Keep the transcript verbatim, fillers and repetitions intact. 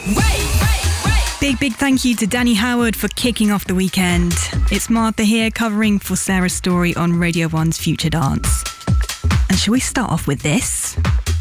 Big, big thank you to Danny Howard for kicking off the weekend. It's Martha here covering for Sarah Story on Radio one's Future Dance. And shall we start off with this?